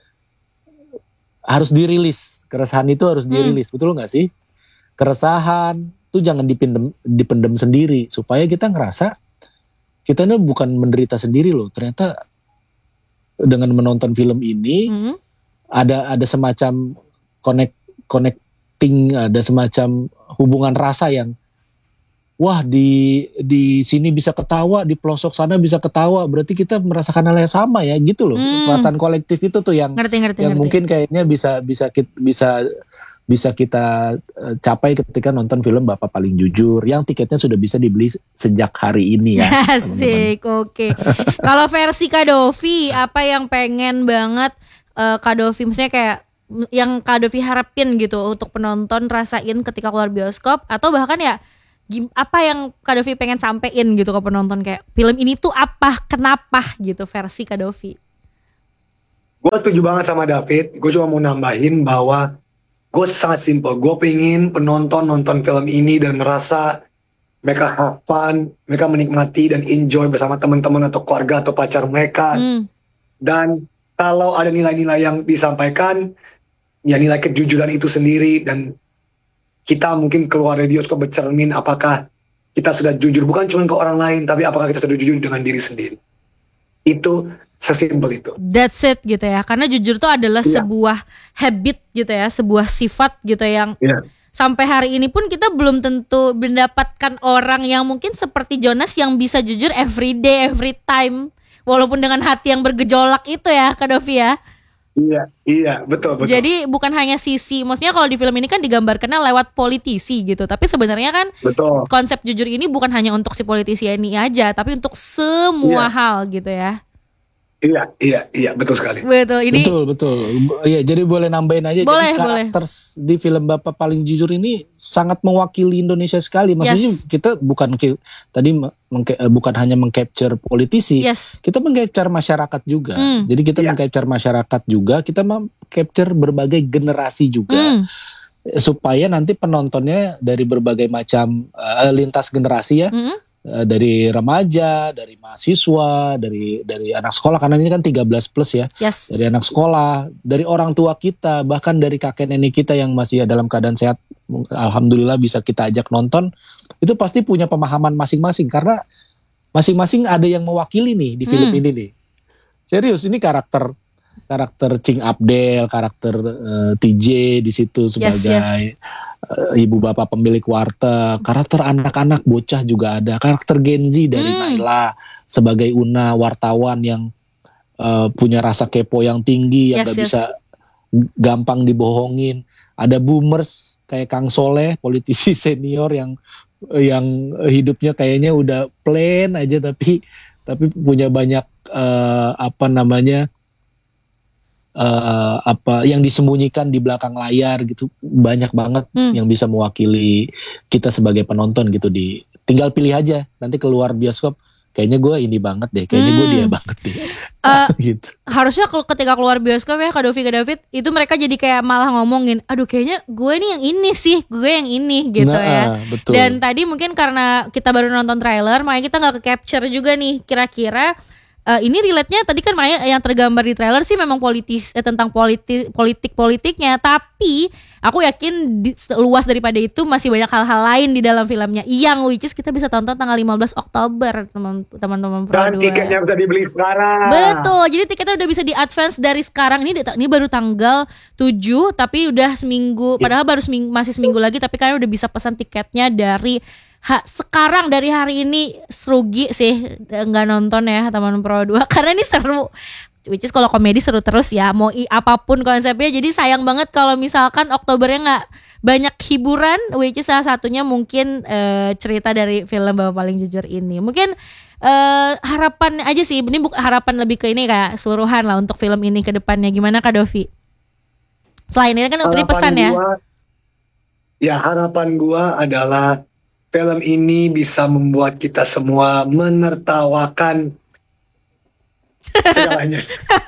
harus dirilis, keresahan itu harus dirilis, betul nggak sih? Keresahan tuh jangan dipendem, dipendem sendiri, supaya kita ngerasa kita ini bukan menderita sendiri loh. Ternyata dengan menonton film ini Hmm. ada ada semacam connect connecting, ada semacam hubungan rasa yang wah, di di sini bisa ketawa, di pelosok sana bisa ketawa, berarti kita merasakan hal yang sama ya gitu loh. Hmm. Perasaan kolektif itu tuh yang Ngerti, ngerti, yang ngerti. mungkin kayaknya bisa bisa kit- bisa bisa kita eh, capai ketika nonton film Bapak Paling Jujur, yang tiketnya sudah bisa dibeli sejak hari ini ya. teman-teman. Asik, oke. Kalau versi Kak Dovi, apa yang pengen banget eh, Kak Dovi, maksudnya kayak m- yang Kak Dovi harapin gitu untuk penonton rasain ketika keluar bioskop, atau bahkan ya gim- apa yang Kak Dovi pengen sampein gitu ke penonton, kayak film ini tuh apa, kenapa gitu versi Kak Dovi. Gue setuju banget sama David. Gue cuma mau nambahin bahwa gue sangat simpel. Gue pengen penonton nonton film ini dan merasa mereka have fun, mereka menikmati dan enjoy bersama teman-teman atau keluarga atau pacar mereka. Hmm. Dan kalau ada nilai-nilai yang disampaikan, ya nilai kejujuran itu sendiri, dan kita mungkin keluar dari bioskop bercermin apakah kita sudah jujur bukan cuma ke orang lain, tapi apakah kita sudah jujur dengan diri sendiri. Itu sesimpel itu. That's it gitu ya. Karena jujur tuh adalah Iya. sebuah habit gitu ya, sebuah sifat gitu yang Iya. sampai hari ini pun kita belum tentu mendapatkan orang yang mungkin seperti Jonas yang bisa jujur every day, every time. walaupun dengan hati yang bergejolak itu ya Kak Dovi ya. Iya, iya, betul, betul. Jadi bukan hanya sisi, maksudnya kalau di film ini kan digambarkannya lewat politisi gitu. Tapi sebenarnya kan betul. Konsep Jujur ini bukan hanya untuk si politisi ini aja, tapi untuk semua Iya. hal gitu ya. Iya, iya, iya, betul sekali. Betul, ini Betul, betul. Iya, jadi boleh nambahin aja. Boleh, jadi karakter di film Bapak Paling Jujur ini sangat mewakili Indonesia sekali. Maksudnya Yes. kita bukan ki- tadi mengke- bukan hanya mengcapture politisi, yes. kita mengcapture masyarakat juga. Hmm. Jadi kita Iya. mengcapture masyarakat juga, kita mengcapture berbagai generasi juga. Hmm. Supaya nanti penontonnya dari berbagai macam eh, lintas generasi ya. Hmm. Eh, dari remaja, dari mahasiswa, dari dari anak sekolah karena ini kan tiga belas plus ya. Yes. Dari anak sekolah, dari orang tua kita, bahkan dari kakek nenek kita yang masih dalam keadaan sehat, alhamdulillah bisa kita ajak nonton, itu pasti punya pemahaman masing-masing karena masing-masing ada yang mewakili nih di film Hmm. ini nih. Serius, ini karakter karakter Cing Abdel, karakter eh, T J di situ sebagai yes. eh, ibu bapak pemilik warteg, karakter anak-anak bocah juga ada, karakter Gen Z dari Hmm. Naila sebagai Una wartawan yang eh, punya rasa kepo yang tinggi yang Yes, gak yes. bisa gampang dibohongin. Ada boomers kayak Kang Soleh, politisi senior yang yang hidupnya kayaknya udah plain aja tapi tapi punya banyak eh, apa namanya eh, apa yang disembunyikan di belakang layar gitu, banyak banget Hmm. yang bisa mewakili kita sebagai penonton gitu. Di tinggal pilih aja nanti keluar bioskop kayaknya gue ini banget deh, kayaknya gue Hmm. dia banget deh. Eh, gitu. Harusnya kalau ketika keluar bioskop ya Kak Dovi, Kak David, itu mereka jadi kayak malah ngomongin, aduh kayaknya gue nih yang ini sih, gue yang ini gitu Nah, ya. betul. Dan tadi mungkin karena kita baru nonton trailer, makanya kita nggak ke-capture juga nih kira-kira eh, ini relate-nya tadi kan makanya yang tergambar di trailer sih memang politis eh, tentang politik politik-politiknya, tapi aku yakin di, luas daripada itu masih banyak hal-hal lain di dalam filmnya yang which is kita bisa tonton tanggal lima belas Oktober teman- teman-teman Pro Dan dua. tiketnya bisa dibeli sekarang. Betul, jadi tiketnya udah bisa di advance dari sekarang. Ini ini baru tanggal tujuh, tapi udah seminggu. Padahal baru seminggu, masih seminggu lagi, tapi kalian udah bisa pesan tiketnya dari ha, sekarang dari hari ini. Serugi sih nggak nonton ya teman Pro dua karena ini seru. Which is kalau komedi seru terus ya, mau i, apapun konsepnya. Jadi sayang banget kalau misalkan Oktobernya nggak banyak hiburan, which is salah satunya mungkin eh, cerita dari film Bapak Paling Jujur ini. Mungkin eh, harapan aja sih, ini bukan harapan lebih ke ini kayak keseluruhan lah untuk film ini ke depannya. Gimana Kak Dovi? Selain ini kan tadi pesan ya. Gua, ya harapan gua adalah film ini bisa membuat kita semua menertawakan segalanya.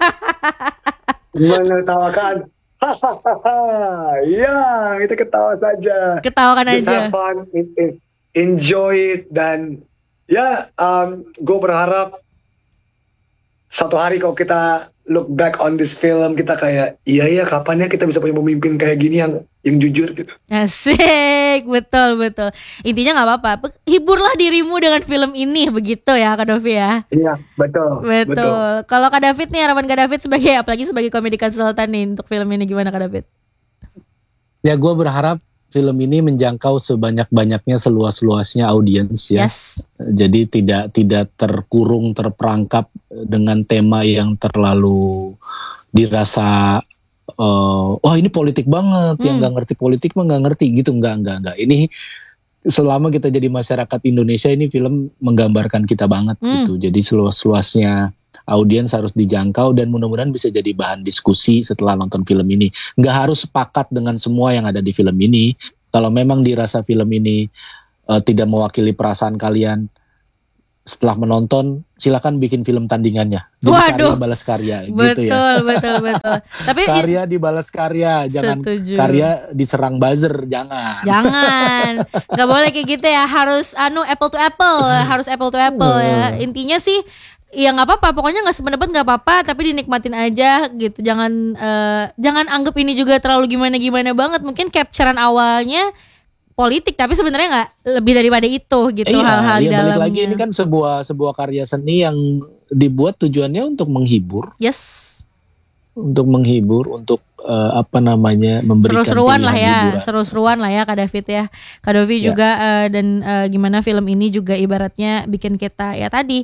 Menertawakan. Hahaha. Ya, kita ketawa saja. Ketawakan Just aja. have fun, en- en- enjoy it, dan ya, um, gue berharap satu hari kalau kita look back on this film kita kayak iya ya kapan ya kita bisa punya pemimpin kayak gini yang yang jujur gitu. Asik, betul betul. Intinya nggak apa-apa, hiburlah dirimu dengan film ini begitu ya Kak Dovi ya. Iya betul. Betul. Kalau Kak David nih, harapan Kak David sebagai apalagi sebagai komedi konsultan nih untuk film ini gimana Kak David? Ya gue berharap film ini menjangkau sebanyak-banyaknya seluas-luasnya audiens ya. Yes. Jadi tidak tidak terkurung terperangkap dengan tema yang terlalu dirasa uh, wah ini politik banget, Hmm. yang nggak ngerti politik mah nggak ngerti gitu, nggak nggak nggak. Ini selama kita jadi masyarakat Indonesia ini film menggambarkan kita banget Hmm. gitu. Jadi seluas-luasnya audiens harus dijangkau dan mudah-mudahan bisa jadi bahan diskusi setelah nonton film ini. Nggak harus sepakat dengan semua yang ada di film ini. Kalau memang dirasa film ini uh, tidak mewakili perasaan kalian setelah menonton, silakan bikin film tandingannya. Jadi Waduh. karya balas karya gitu Betul, ya. betul, betul. Tapi Karya dibalas karya, jangan Setuju. karya diserang buzzer, jangan. jangan, nggak boleh kayak gitu ya. Harus anu apple to apple, harus apple to apple ya. Intinya sih ya nggak apa-apa, pokoknya nggak sependapat nggak apa-apa, tapi dinikmatin aja gitu. Jangan eh, jangan anggap ini juga terlalu gimana-gimana banget. Mungkin capturean awalnya politik, tapi sebenarnya nggak lebih daripada itu gitu Iya, hal-hal di iya, balik dalamnya. lagi ini kan sebuah sebuah karya seni yang dibuat tujuannya untuk menghibur, Yes, untuk menghibur, untuk eh, apa namanya memberikan seru-seruan lah pilihan ya, hiburan. seru-seruan lah ya Kak David ya, Kak Dovi Ya. juga eh, dan eh, gimana film ini juga ibaratnya bikin kita ya tadi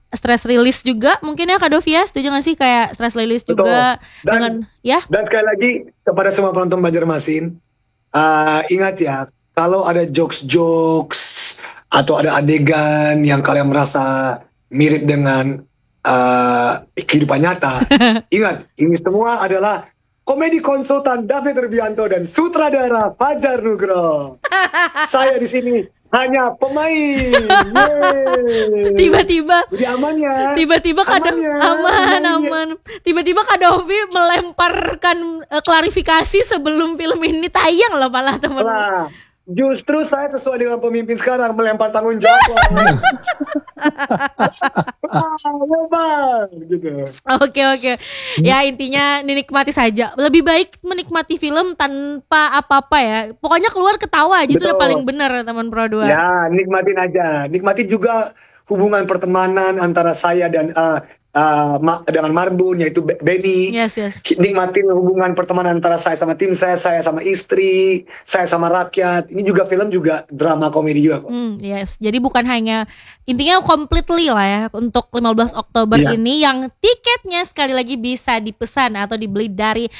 stress release juga mungkin ya Kak Dovia, setuju gak sih kayak stress release Betul. juga Dan- dengan ya? Dan sekali lagi kepada semua penonton Banjarmasin, uh, ingat ya, kalau ada jokes-jokes atau ada adegan yang kalian merasa mirip dengan uh, kehidupan nyata, ingat ini semua adalah komedi konsultan David Rubianto dan sutradara Fajar Nugroho. Saya di sini hanya pemain. Yeay. Tiba-tiba Jadi aman ya. Tiba-tiba Kak Do- Aman ya, aman aman ya. aman. Tiba-tiba Kak Dovi melemparkan eh, klarifikasi sebelum film ini tayang loh malah teman. Lah, justru saya sesuai dengan pemimpin sekarang melempar tanggung jawab. Lebar gitu. Oke oke. Ya intinya dinikmati saja. Lebih baik menikmati film tanpa apa-apa ya. Pokoknya keluar ketawa aja itu udah Betul. paling benar teman Pro dua. Ya, nikmatin aja. Nikmati juga hubungan pertemanan antara saya dan uh, uh, Ma- dengan Marbun, yaitu Be- Benny. Yes yes. Nikmatin hubungan pertemanan antara saya sama tim saya, saya sama istri, saya sama rakyat. Ini juga film juga drama komedi juga kok. Hmm, yes. Jadi bukan hanya intinya completely lah ya untuk lima belas Oktober Iya. ini yang tiketnya sekali lagi bisa dipesan atau dibeli dari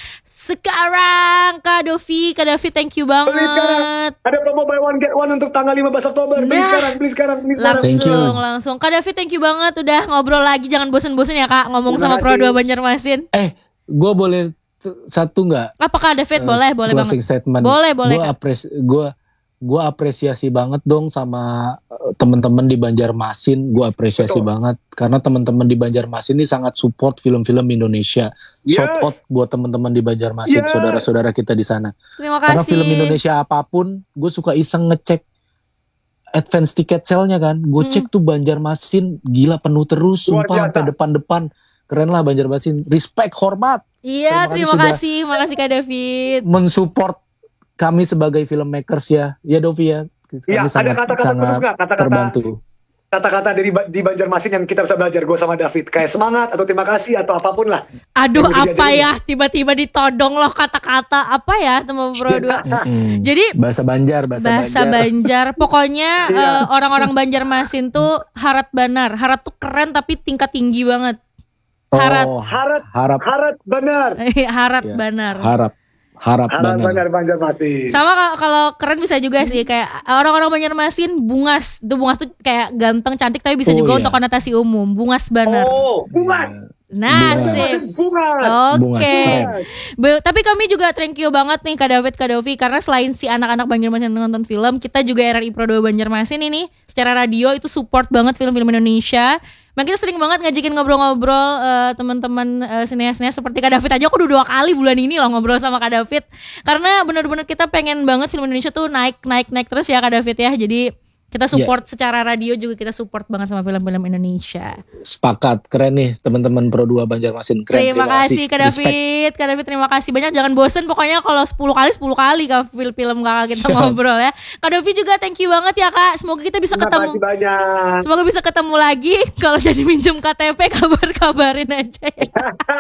sekarang. Kak Dovi, Kak David thank you banget. Beli sekarang. Ada promo buy one get one untuk tanggal lima belas Oktober. Beli Nah. sekarang, beli sekarang, beli sekarang. Thank you. Langsung, langsung. Kak David thank you banget udah ngobrol lagi. Jangan bosen-bosen ya Kak ngomong Terima sama Pro kasih. dua Banjarmasin. Eh, gue boleh t- satu nggak? Apa Kak David? eh, Boleh, boleh closing banget. statement. Boleh, boleh, Gue Kak. apres, gue gue apresiasi banget dong sama eh, teman-teman di Banjarmasin. Gue apresiasi Betul. banget karena teman-teman di Banjarmasin ini sangat support film-film Indonesia. Shout Yes. out buat teman-teman di Banjarmasin, Yes. saudara-saudara kita di sana. Terima Karena kasih. film Indonesia apapun, gue suka iseng ngecek advance tiket sale-nya kan. Gue Hmm. cek tuh Banjarmasin gila penuh terus, Luar sumpah biasa. sampai depan-depan. Keren lah Banjarmasin. Respect, hormat. Iya, Terima terima kasih kasih. Makasih Kak David. mensupport kami sebagai filmmakers ya. Ya Dovi ya. Kami Iya, ada sangat kata-kata sangat terus nggak? Kata-kata terbantu. kata-kata dari Ba- di Banjarmasin yang kita bisa belajar, gue sama David, kayak semangat atau terima kasih atau apapun lah. Aduh, Yang apa dijadiin. ya? Tiba-tiba ditodong loh kata-kata apa ya teman Pro dua. Mm-mm. Jadi bahasa Banjar, bahasa, bahasa Banjar. Banjar. Pokoknya Iya. eh, orang-orang Banjarmasin tuh harat banar. Harat tuh keren tapi tingkat tinggi banget. Harat. Oh, Harat, harap, harat benar. harat Ya. banar. harap, harap Harat benar. benar Banjarmasin. Sama ka- kalau keren bisa juga sih kayak orang-orang Banjarmasin bungas. Itu bungas tuh kayak ganteng cantik tapi bisa Oh, juga iya. untuk konotasi umum. Bungas banar. Oh, bungas. Nah, Bungas. sip. Bungas. Oke. Bungas, keren. Be- tapi kami juga thank you banget nih Kak David, Kak Dovi, karena selain si anak-anak Banjarmasin yang nonton film, kita juga R R I Pro dua Banjarmasin ini secara radio itu support banget film-film Indonesia. Makanya kita sering banget ngajakin ngobrol-ngobrol eh, teman-teman eh, sineas-sineas seperti Kak David aja. Aku udah dua kali bulan ini loh ngobrol sama Kak David, karena benar-benar kita pengen banget film Indonesia tuh naik naik naik terus ya Kak David ya. Jadi kita support secara radio juga, kita support banget sama film-film Indonesia. Sepakat, keren nih teman-teman Pro dua Banjarmasin. Keren, Terima, kasih Kak Respect. David. Kak David terima kasih banyak. Jangan bosen pokoknya kalau sepuluh kali sepuluh kali Kak film film kakak kita Siap. ngobrol ya. Kak David juga thank you banget ya Kak. Semoga kita bisa Terima ketemu. kasih banyak. Semoga bisa ketemu lagi. Kalau jadi minjem K T P kabar-kabarin aja ya.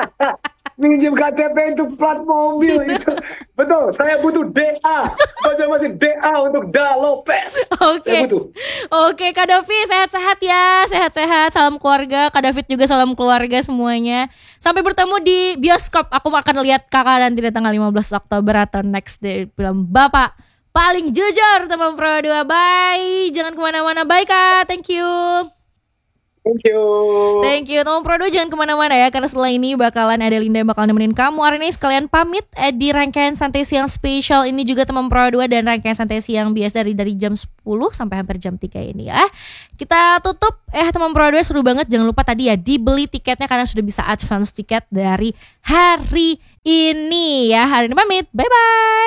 Minjem K T P untuk plat mobil itu. Betul, saya butuh D A. Banjarmasin D A untuk Da Lopez. Oke. Saya butuh. Oke Kak David sehat-sehat ya. Sehat-sehat. Salam keluarga. Kak David juga salam keluarga semuanya. Sampai bertemu di bioskop. Aku akan lihat kakak nanti di tanggal lima belas Oktober atau next day film Bapak Paling Jujur teman Pro dua. Bye. Jangan kemana-mana. Bye Kak. Thank you. Thank you. Thank you teman Pro dua, jangan kemana-mana ya, karena setelah ini bakalan ada Linda yang bakal nemenin kamu. Hari ini sekalian pamit eh, di rangkaian Santai Siang spesial ini juga teman Pro dua, dan rangkaian Santai Siang biasa dari dari jam sepuluh sampai hampir jam tiga ini ya. Kita tutup eh teman Pro dua, seru banget. Jangan lupa tadi ya dibeli tiketnya karena sudah bisa advance tiket dari hari ini ya. Hari ini pamit. Bye bye.